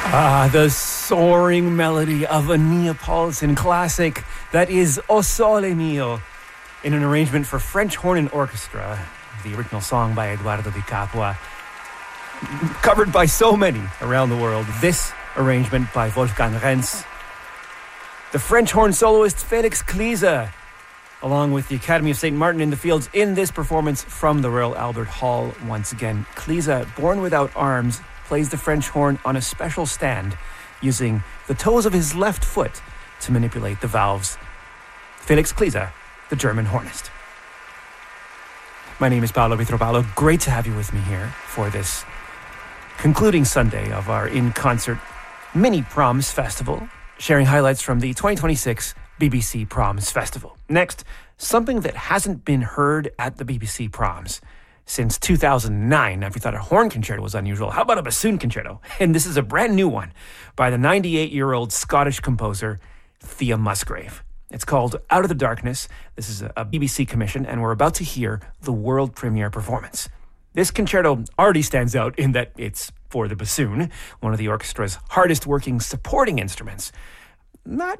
The soaring melody of a Neapolitan classic that is O Sole Mio, in an arrangement for French horn and orchestra, the original song by Edoardo Di Capua, covered by so many around the world. This arrangement by Wolfgang Renz, the French horn soloist Felix Kliese, along with the Academy of St. Martin in the Fields in this performance from the Royal Albert Hall. Once again, Kliese, born without arms, plays the French horn on a special stand, using the toes of his left foot to manipulate the valves. Felix Kliese, the German hornist. My name is Paolo Vitropalo. Great to have you with me here for this concluding Sunday of our in-concert mini Proms Festival, sharing highlights from the 2026 BBC Proms Festival. Next, something that hasn't been heard at the BBC Proms since 2009. Now, if you thought a horn concerto was unusual, how about a bassoon concerto? And this is a brand new one by the 98-year-old Scottish composer Thea Musgrave. It's called Out of the Darkness. This is a BBC commission, and we're about to hear the world premiere performance. This concerto already stands out in that it's for the bassoon, one of the orchestra's hardest working supporting instruments. Not